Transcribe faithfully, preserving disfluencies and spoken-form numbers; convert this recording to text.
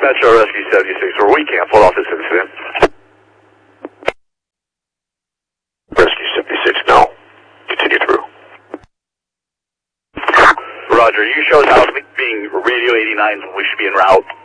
Metro Rescue seventy-six, where we canceled off this incident. Rescue seventy-six, no. Continue through. Roger, you showed how being radio eighty-nine we should be en route.